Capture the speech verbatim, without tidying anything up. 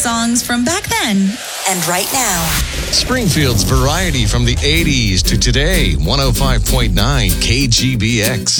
songs from back then and right now. Springfield's variety from the eighties to today. one oh five point nine K G B X.